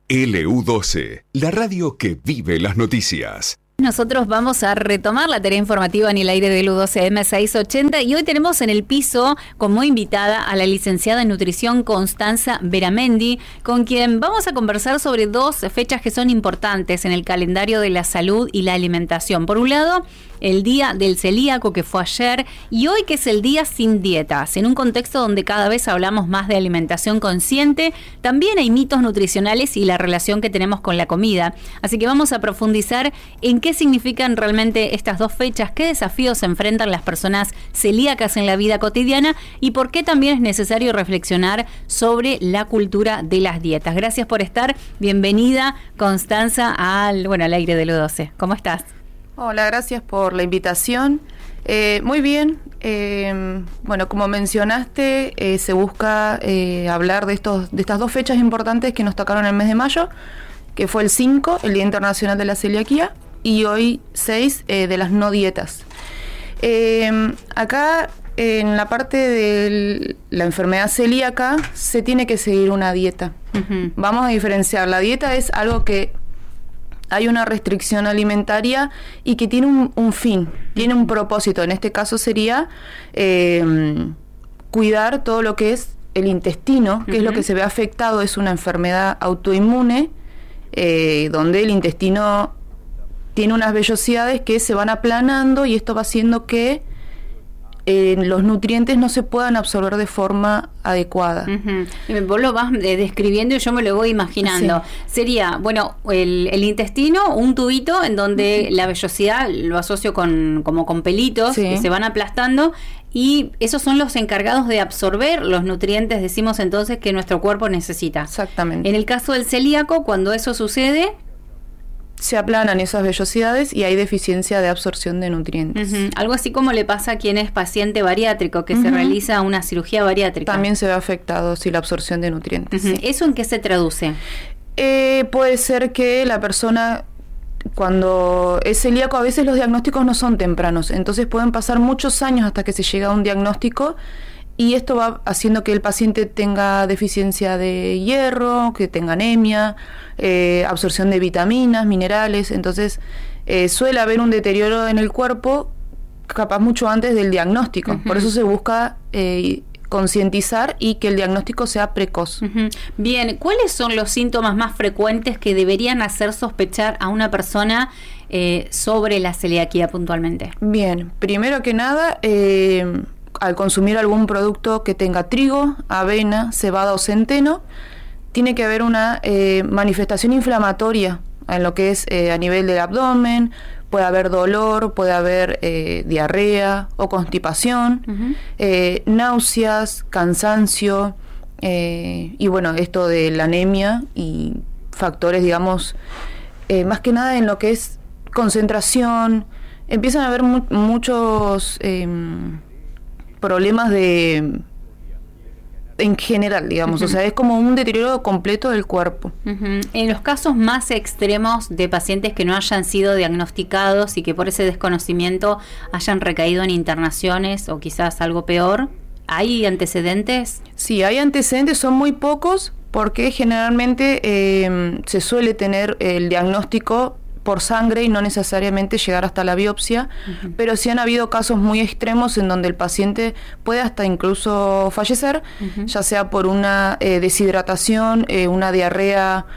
LU12, la radio que vive las noticias. Nosotros vamos a retomar la tarea informativa en el aire de LU12 M680 y hoy tenemos en el piso como invitada a la licenciada en nutrición Constanza Beramendi, con quien vamos a conversar sobre dos fechas que son importantes en el calendario de la salud y la alimentación. Por un lado, el Día del Celíaco, que fue ayer, y hoy, que es el Día Sin Dietas. En un contexto donde cada vez hablamos más de alimentación consciente, también hay mitos nutricionales y la relación que tenemos con la comida. Así que vamos a profundizar en qué significan realmente estas dos fechas, qué desafíos enfrentan las personas celíacas en la vida cotidiana y por qué también es necesario reflexionar sobre la cultura de las dietas. Gracias por estar. Bienvenida, Constanza, al aire de LU12. ¿Cómo estás? Hola, gracias por la invitación. Muy bien. Como mencionaste, se busca hablar de estas dos fechas importantes que nos tocaron en el mes de mayo, que fue el 5, el Día Internacional de la Celiaquía, y hoy 6, de las no dietas. Acá, en la parte de la enfermedad celíaca, se tiene que seguir una dieta. Uh-huh. Vamos a diferenciar. La dieta es algo que hay una restricción alimentaria y que tiene un fin, tiene un propósito. En este caso sería cuidar todo lo que es el intestino, que es lo que se ve afectado. Es una enfermedad autoinmune, donde el intestino tiene unas vellosidades que se van aplanando y esto va haciendo que los nutrientes no se puedan absorber de forma adecuada. Uh-huh. Vos lo vas describiendo y yo me lo voy imaginando. Sí. Sería, el intestino, un tubito en donde la vellosidad lo asocio como con pelitos que se van aplastando, y esos son los encargados de absorber los nutrientes, decimos entonces, que nuestro cuerpo necesita. Exactamente. En el caso del celíaco, cuando eso sucede, se aplanan esas vellosidades y hay deficiencia de absorción de nutrientes. Uh-huh. Algo así como le pasa a quien es paciente bariátrico, que se realiza una cirugía bariátrica. También se ve afectado, la absorción de nutrientes. Uh-huh. ¿Eso en qué se traduce? Puede ser que la persona, cuando es celíaco, a veces los diagnósticos no son tempranos, entonces pueden pasar muchos años hasta que se llega a un diagnóstico. Y esto va haciendo que el paciente tenga deficiencia de hierro, que tenga anemia, absorción de vitaminas, minerales. Entonces suele haber un deterioro en el cuerpo, capaz mucho antes del diagnóstico. Uh-huh. Por eso se busca concientizar y que el diagnóstico sea precoz. Uh-huh. Bien, ¿cuáles son los síntomas más frecuentes que deberían hacer sospechar a una persona sobre la celiaquía puntualmente? Bien, primero que nada, al consumir algún producto que tenga trigo, avena, cebada o centeno, tiene que haber una manifestación inflamatoria en lo que es a nivel del abdomen. Puede haber dolor, puede haber diarrea o constipación, uh-huh. Náuseas, cansancio, y esto de la anemia y factores, más que nada en lo que es concentración. Empiezan a haber muchos problemas en general, uh-huh. O sea, es como un deterioro completo del cuerpo. Uh-huh. En los casos más extremos de pacientes que no hayan sido diagnosticados y que por ese desconocimiento hayan recaído en internaciones o quizás algo peor, ¿hay antecedentes? Sí, hay antecedentes, son muy pocos, porque generalmente se suele tener el diagnóstico por sangre y no necesariamente llegar hasta la biopsia, uh-huh. Pero sí han habido casos muy extremos en donde el paciente puede hasta incluso fallecer, uh-huh. Ya sea por una deshidratación, una diarrea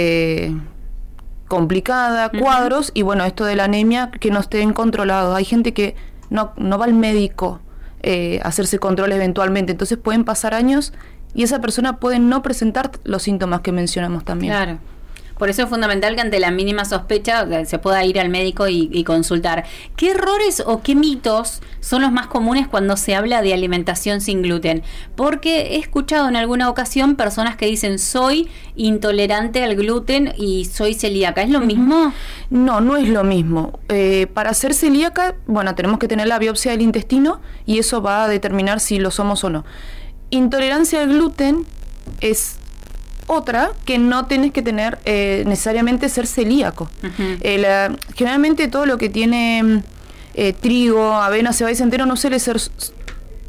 complicada, uh-huh. Cuadros, y esto de la anemia, que no estén controlados. Hay gente que no va al médico a hacerse controles eventualmente, entonces pueden pasar años y esa persona puede no presentar los síntomas que mencionamos también. Claro. Por eso es fundamental que ante la mínima sospecha se pueda ir al médico y consultar. ¿Qué errores o qué mitos son los más comunes cuando se habla de alimentación sin gluten? Porque he escuchado en alguna ocasión personas que dicen soy intolerante al gluten y soy celíaca. ¿Es lo mismo? No es lo mismo. Para ser celíaca, tenemos que tener la biopsia del intestino y eso va a determinar si lo somos o no. Intolerancia al gluten es otra que no tenés que tener necesariamente ser celíaco. Uh-huh. Generalmente todo lo que tiene trigo, avena, cebada y centeno no suele ser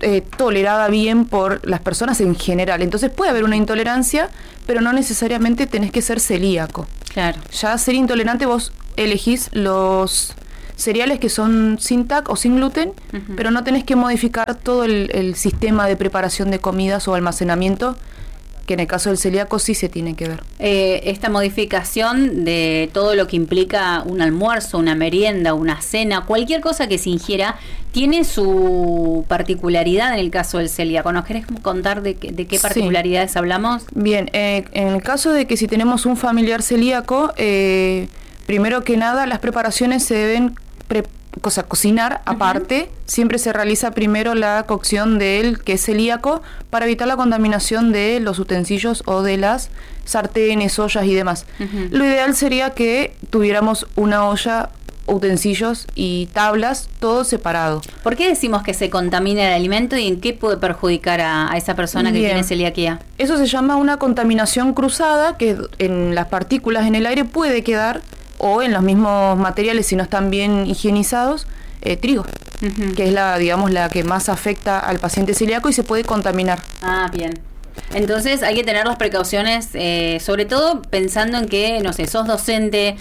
tolerada bien por las personas en general. Entonces puede haber una intolerancia, pero no necesariamente tenés que ser celíaco. Claro. Ya ser intolerante vos elegís los cereales que son sin TAC o sin gluten, pero no tenés que modificar todo el sistema de preparación de comidas o almacenamiento, que en el caso del celíaco sí se tiene que ver. Esta modificación de todo lo que implica un almuerzo, una merienda, una cena, cualquier cosa que se ingiera, tiene su particularidad en el caso del celíaco. ¿Nos querés contar de qué particularidades hablamos? Bien, en el caso de que si tenemos un familiar celíaco, primero que nada las preparaciones se deben cocinar aparte. Siempre se realiza primero la cocción del que es celíaco para evitar la contaminación de los utensilios o de las sartenes, ollas y demás. Lo ideal sería que tuviéramos una olla, utensilios y tablas, todo separado. ¿Por qué decimos que se contamina el alimento y en qué puede perjudicar a esa persona que tiene celiaquía? Eso se llama una contaminación cruzada, que en las partículas en el aire puede quedar, o en los mismos materiales, si no están bien higienizados, trigo, que es la que más afecta al paciente celíaco y se puede contaminar. Ah, bien. Entonces hay que tener las precauciones, sobre todo pensando en que, no sé, sos docente,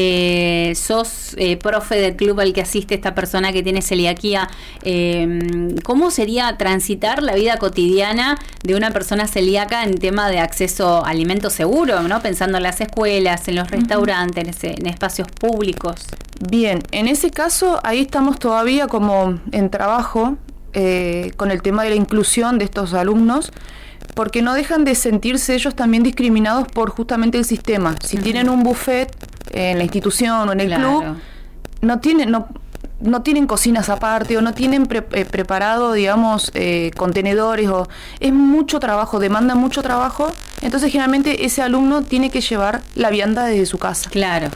sos profe del club al que asiste esta persona que tiene celiaquía. ¿Cómo sería transitar la vida cotidiana de una persona celíaca en tema de acceso a alimentos seguros, ¿no? Pensando en las escuelas, en los restaurantes, en espacios públicos. Bien, en ese caso ahí estamos todavía como en trabajo con el tema de la inclusión de estos alumnos, porque no dejan de sentirse ellos también discriminados por justamente el sistema. Si tienen un buffet en la institución o en el club, no tienen cocinas aparte o no tienen preparado, digamos, contenedores, o es mucho trabajo, demanda mucho trabajo. Entonces generalmente ese alumno tiene que llevar la vianda desde su casa. Claro.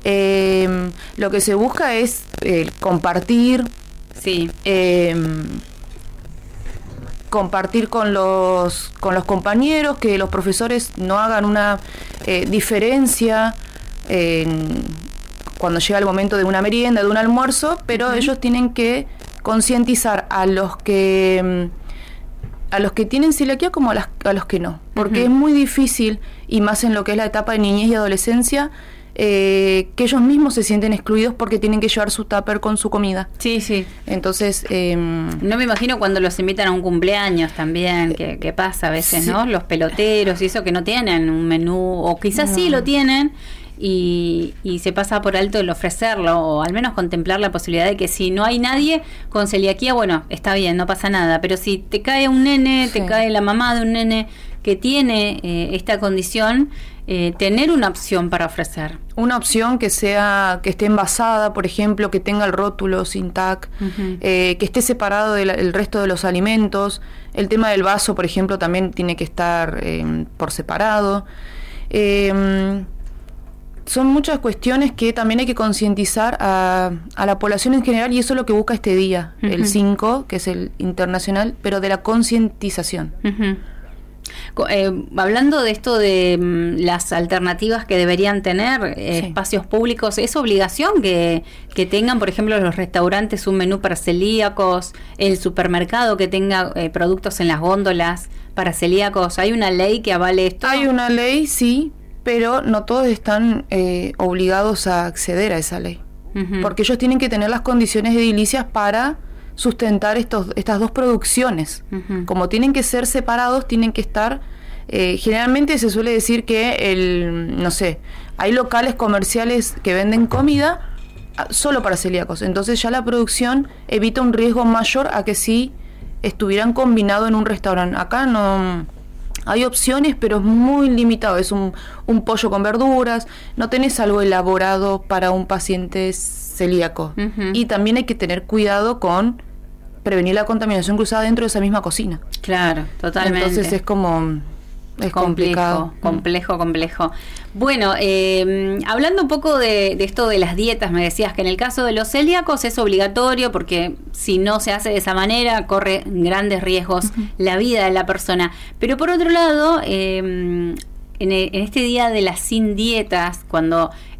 Lo que se busca es compartir. Sí. Compartir con los compañeros, que los profesores no hagan una diferencia cuando llega el momento de una merienda, de un almuerzo, pero ellos tienen que concientizar a los que tienen celiaquía como a los que no, porque es muy difícil, y más en lo que es la etapa de niñez y adolescencia, que ellos mismos se sienten excluidos porque tienen que llevar su tupper con su comida. Sí, sí. Entonces no me imagino cuando los invitan a un cumpleaños también, que pasa a veces, sí, ¿no? Los peloteros y eso, que no tienen un menú, o quizás sí lo tienen, y se pasa por alto el ofrecerlo, o al menos contemplar la posibilidad de que si no hay nadie con celiaquía, bueno, está bien, no pasa nada, pero si te cae un nene, te cae la mamá de un nene que tiene esta condición, tener una opción para ofrecer. Una opción que esté envasada, por ejemplo, que tenga el rótulo sin TAC, que esté separado del resto de los alimentos. El tema del vaso, por ejemplo, también tiene que estar por separado. Son muchas cuestiones que también hay que concientizar a la población en general, y eso es lo que busca este día, el 5, que es el internacional, pero de la concientización. Hablando de esto de las alternativas que deberían tener espacios públicos, ¿es obligación que tengan, por ejemplo, los restaurantes un menú para celíacos, el supermercado que tenga productos en las góndolas para celíacos? ¿Hay una ley que avale esto? Hay una ley, sí, pero no todos están obligados a acceder a esa ley, porque ellos tienen que tener las condiciones edilicias para sustentar estas dos producciones. Como tienen que ser separados, tienen que estar, generalmente se suele decir que hay locales comerciales que venden comida solo para celíacos, entonces ya la producción evita un riesgo mayor a que si estuvieran combinados en un restaurante. Acá no hay opciones, pero es muy limitado, es un pollo con verduras, no tenés algo elaborado para un paciente celíaco. Y también hay que tener cuidado con prevenir la contaminación cruzada dentro de esa misma cocina. Claro, totalmente. Entonces es complicado. Complejo. Bueno, hablando un poco de esto de las dietas, me decías que en el caso de los celíacos es obligatorio, porque si no se hace de esa manera corre grandes riesgos la vida de la persona. Pero por otro lado, en este día de las sin dietas, cuando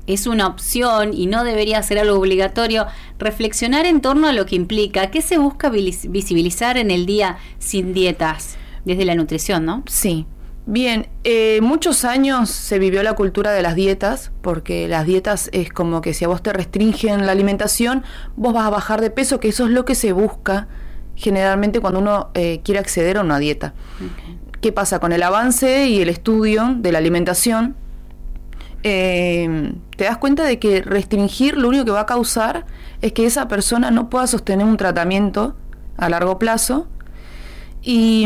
es una opción y no debería ser algo obligatorio, reflexionar en torno a lo que implica. ¿Qué se busca visibilizar en el Día Sin Dietas? Desde la nutrición, ¿no? Sí. Bien, muchos años se vivió la cultura de las dietas, porque las dietas es como que si a vos te restringen la alimentación, vos vas a bajar de peso, que eso es lo que se busca generalmente cuando uno quiere acceder a una dieta. Okay. ¿Qué pasa? Con el avance y el estudio de la alimentación, te das cuenta de que restringir lo único que va a causar es que esa persona no pueda sostener un tratamiento a largo plazo y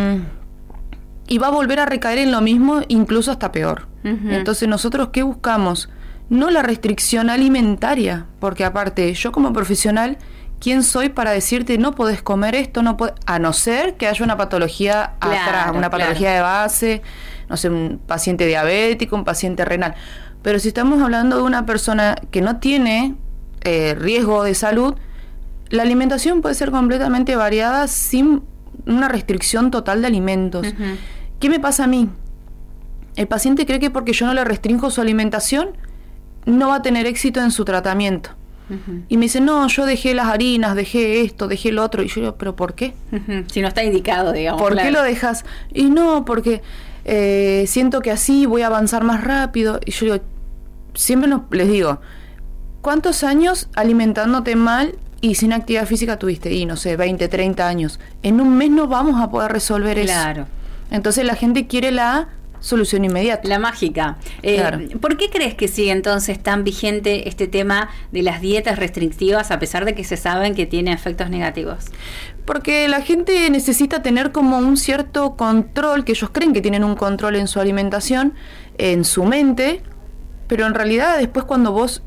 va a volver a recaer en lo mismo, incluso hasta peor. Uh-huh. Entonces, ¿nosotros qué buscamos? No la restricción alimentaria, porque aparte, yo como profesional, ¿quién soy para decirte no podés comer esto? A no ser que haya una patología atrás, una patología de base, no sé, un paciente diabético, un paciente renal. Pero si estamos hablando de una persona que no tiene riesgo de salud, la alimentación puede ser completamente variada sin una restricción total de alimentos. Uh-huh. ¿Qué me pasa a mí? El paciente cree que porque yo no le restringo su alimentación, no va a tener éxito en su tratamiento. Uh-huh. Y me dice, no, yo dejé las harinas, dejé esto, dejé lo otro. Y yo digo, ¿pero por qué? Uh-huh. Si no está indicado, digamos. ¿Por qué lo dejas? Y no, porque siento que así voy a avanzar más rápido. Y yo digo, siempre les digo, ¿cuántos años alimentándote mal y sin actividad física tuviste? Y no sé, 20, 30 años. En un mes no vamos a poder resolver eso. Claro. Entonces la gente quiere la solución inmediata. La mágica. Claro. ¿Por qué crees que sigue entonces tan vigente este tema de las dietas restrictivas a pesar de que se saben que tiene efectos negativos? Porque la gente necesita tener como un cierto control, que ellos creen que tienen un control en su alimentación, en su mente, pero en realidad después cuando vos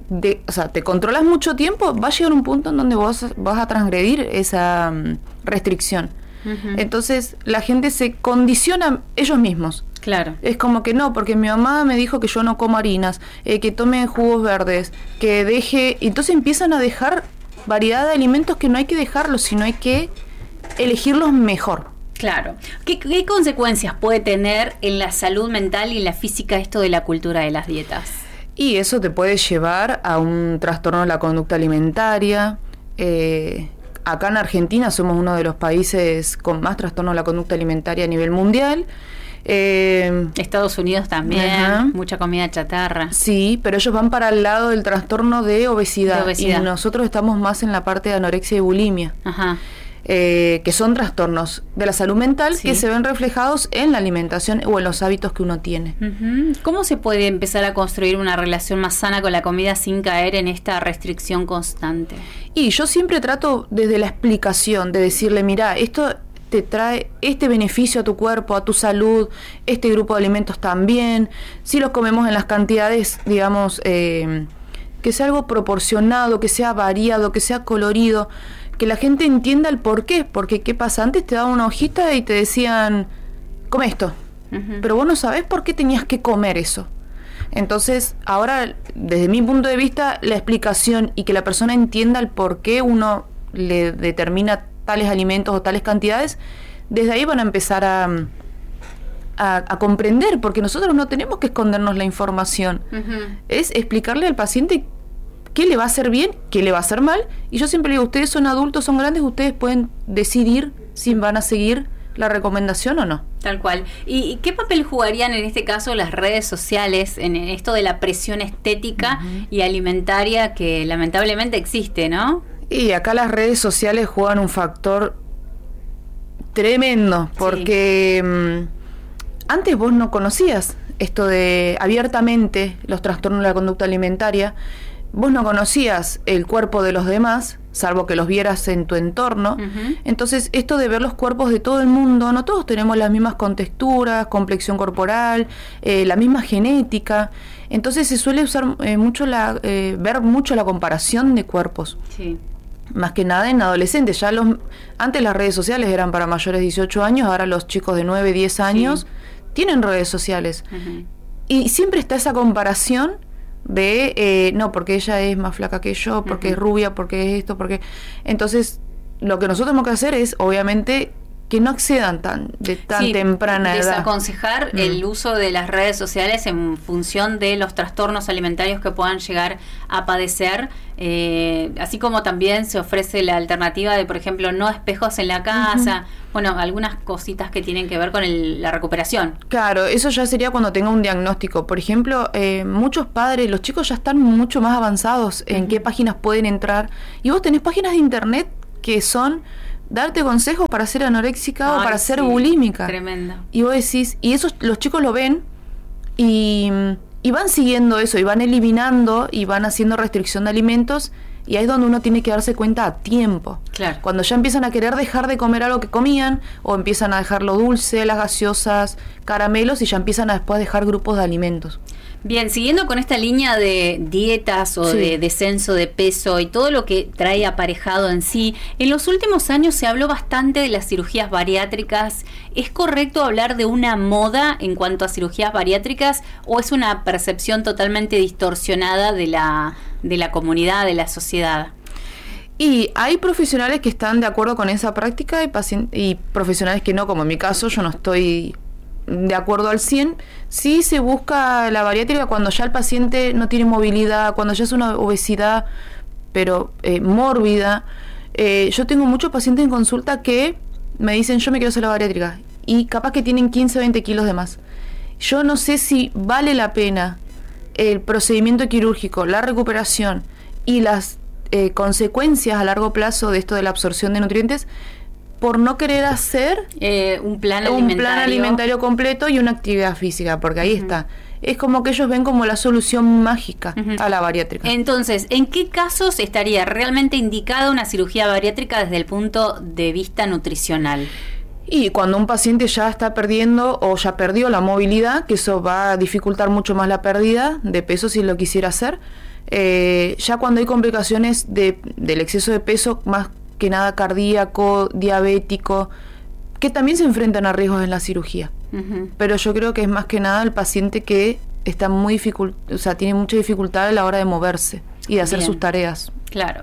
te controlas mucho tiempo, va a llegar un punto en donde vos vas a transgredir esa restricción. Uh-huh. Entonces la gente se condiciona ellos mismos. Claro. Es como que no, porque mi mamá me dijo que yo no como harinas, que tome jugos verdes, que deje... Entonces empiezan a dejar variedad de alimentos que no hay que dejarlos, sino hay que elegirlos mejor. Claro. ¿Qué consecuencias puede tener en la salud mental y en la física esto de la cultura de las dietas? Y eso te puede llevar a un trastorno de la conducta alimentaria. Acá en Argentina somos uno de los países con más trastorno de la conducta alimentaria a nivel mundial. Estados Unidos también, uh-huh. Mucha comida chatarra. Sí, pero ellos van para el lado del trastorno de obesidad. Y nosotros estamos más en la parte de anorexia y bulimia. Ajá. Que son trastornos de la salud mental, sí, que se ven reflejados en la alimentación o en los hábitos que uno tiene. Uh-huh. ¿Cómo se puede empezar a construir una relación más sana con la comida sin caer en esta restricción constante? Y yo siempre trato desde la explicación, de decirle, mira, esto te trae este beneficio a tu cuerpo, a tu salud, este grupo de alimentos también, si los comemos en las cantidades, digamos, que sea algo proporcionado, que sea variado, que sea colorido, que la gente entienda el por qué. Porque ¿qué pasa? Antes te daban una hojita y te decían, come esto. Uh-huh. Pero vos no sabés por qué tenías que comer eso. Entonces, ahora, desde mi punto de vista, la explicación y que la persona entienda el por qué uno le determina tales alimentos o tales cantidades, desde ahí van a empezar a comprender, porque nosotros no tenemos que escondernos la información. Uh-huh. Es explicarle al paciente qué le va a hacer bien, qué le va a hacer mal, y yo siempre digo, ustedes son adultos, son grandes, ustedes pueden decidir si van a seguir la recomendación o no. Tal cual. ¿Y qué papel jugarían en este caso las redes sociales en esto de la presión estética uh-huh. y alimentaria que lamentablemente existe, ¿no? Y acá las redes sociales juegan un factor tremendo, porque antes vos no conocías esto de abiertamente los trastornos de la conducta alimentaria. Vos no conocías el cuerpo de los demás, salvo que los vieras en tu entorno. Uh-huh. Entonces, esto de ver los cuerpos de todo el mundo, no todos tenemos las mismas contexturas, complexión corporal, la misma genética. Entonces, se suele usar ver mucho la comparación de cuerpos. Sí. Más que nada en adolescentes. Antes las redes sociales eran para mayores de 18 años, ahora los chicos de 9, 10 años tienen redes sociales. Uh-huh. Y siempre está esa comparación de no, porque ella es más flaca que yo, porque uh-huh. es rubia, porque es esto, porque... Entonces, lo que nosotros tenemos que hacer es, obviamente, que no accedan tan temprana edad. Desaconsejar el uso de las redes sociales en función de los trastornos alimentarios que puedan llegar a padecer, así como también se ofrece la alternativa de, por ejemplo, no espejos en la casa, bueno, algunas cositas que tienen que ver con la recuperación. Claro, eso ya sería cuando tenga un diagnóstico. Por ejemplo, muchos padres, los chicos ya están mucho más avanzados en qué páginas pueden entrar, y vos tenés páginas de internet que son darte consejos para ser anoréxica o para ser bulímica. Tremendo. Y vos decís, y eso los chicos lo ven y van siguiendo eso, y van eliminando y van haciendo restricción de alimentos, y ahí es donde uno tiene que darse cuenta a tiempo. Claro. Cuando ya empiezan a querer dejar de comer algo que comían, o empiezan a dejar lo dulce, las gaseosas, caramelos, y ya empiezan a después dejar grupos de alimentos. Bien, siguiendo con esta línea de dietas o de descenso de peso y todo lo que trae aparejado en sí, en los últimos años se habló bastante de las cirugías bariátricas. ¿Es correcto hablar de una moda en cuanto a cirugías bariátricas o es una percepción totalmente distorsionada de la comunidad, de la sociedad? Y hay profesionales que están de acuerdo con esa práctica y profesionales que no, como en mi caso. Yo no estoy de acuerdo al 100. Sí se busca la bariátrica cuando ya el paciente no tiene movilidad, cuando ya es una obesidad pero mórbida. Yo tengo muchos pacientes en consulta que me dicen, yo me quiero hacer la bariátrica, y capaz que tienen 15 o 20 kilos de más. Yo no sé si vale la pena el procedimiento quirúrgico, la recuperación y las consecuencias a largo plazo de esto de la absorción de nutrientes, por no querer hacer un plan alimentario completo y una actividad física, porque ahí está. Es como que ellos ven como la solución mágica a la bariátrica. Entonces, ¿en qué casos estaría realmente indicada una cirugía bariátrica desde el punto de vista nutricional? Y cuando un paciente ya está perdiendo o ya perdió la movilidad, que eso va a dificultar mucho más la pérdida de peso si lo quisiera hacer. Ya cuando hay complicaciones del exceso de peso, más que nada cardíaco, diabético, que también se enfrentan a riesgos en la cirugía. Pero yo creo que es más que nada el paciente que está tiene mucha dificultad a la hora de moverse y de hacer sus tareas. Claro.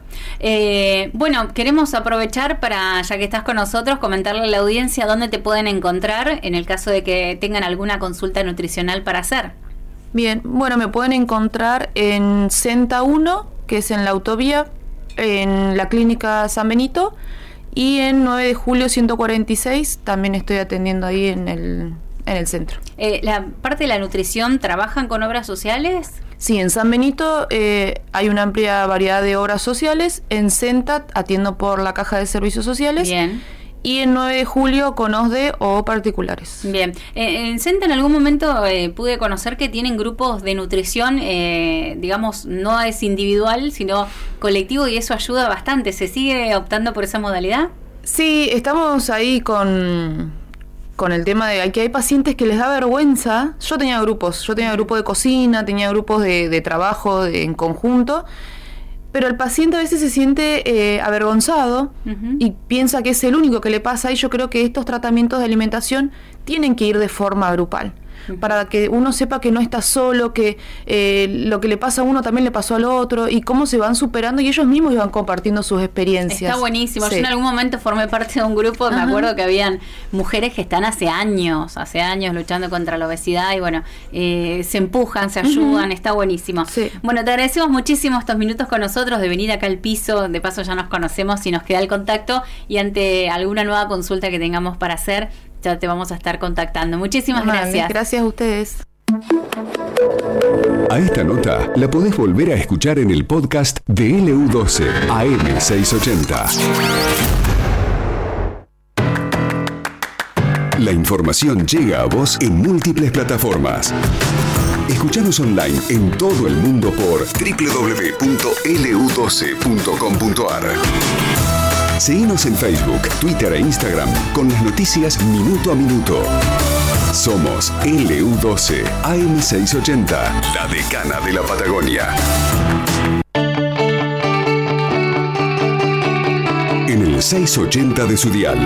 Bueno, queremos aprovechar para, ya que estás con nosotros, comentarle a la audiencia dónde te pueden encontrar en el caso de que tengan alguna consulta nutricional para hacer. Bien, bueno, me pueden encontrar en Senta 1, que es en la autovía, en la clínica San Benito, y en 9 de julio 146 también estoy atendiendo ahí en el centro. La parte de la nutrición, ¿trabajan con obras sociales? Sí, en San Benito hay una amplia variedad de obras sociales. En Senta atiendo por la Caja de Servicios Sociales. Bien. Y en 9 de julio con OSDE o particulares. Bien. En Senta en algún momento pude conocer que tienen grupos de nutrición, digamos, no es individual, sino colectivo, y eso ayuda bastante. ¿Se sigue optando por esa modalidad? Sí, estamos ahí con el tema de que hay pacientes que les da vergüenza. Yo tenía grupos de cocina, tenía grupos de trabajo en conjunto. Pero el paciente a veces se siente avergonzado y piensa que es el único que le pasa, y yo creo que estos tratamientos de alimentación tienen que ir de forma grupal, para que uno sepa que no está solo, que lo que le pasa a uno también le pasó al otro, y cómo se van superando, y ellos mismos iban compartiendo sus experiencias. Está buenísimo. Sí. Yo en algún momento formé parte de un grupo, me acuerdo que habían mujeres que están hace años luchando contra la obesidad, y bueno, se empujan, se ayudan, está buenísimo. Sí. Bueno, te agradecemos muchísimo estos minutos con nosotros, de venir acá al piso, de paso ya nos conocemos y nos queda el contacto, y ante alguna nueva consulta que tengamos para hacer, ya te vamos a estar contactando. Muchísimas gracias. Gracias a ustedes. A esta nota la podés volver a escuchar en el podcast de LU12 AM680. La información llega a vos en múltiples plataformas. Escuchanos online en todo el mundo por www.lu12.com.ar. Seguinos en Facebook, Twitter e Instagram con las noticias minuto a minuto. Somos LU12 AM680, la decana de la Patagonia. En el 680 de su dial.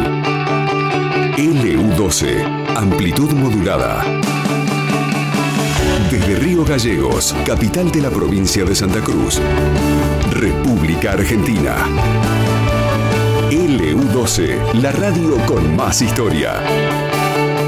LU12, amplitud modulada. Desde Río Gallegos, capital de la provincia de Santa Cruz, República Argentina. LU12. LU12, la radio con más historia.